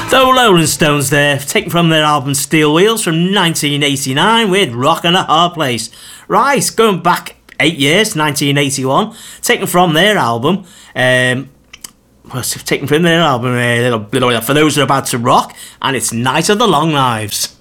The Rolling Stones there, taken from their album Steel Wheels from 1989 with Rockin' a Hard Place. Right, going back 8 years, 1981, taken from their album, For those who are about to rock, and it's Night of the Long Knives.